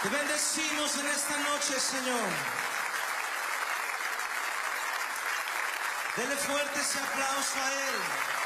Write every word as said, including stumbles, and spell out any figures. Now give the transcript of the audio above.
Te bendecimos en esta noche, Señor. Dele fuerte ese aplauso a Él.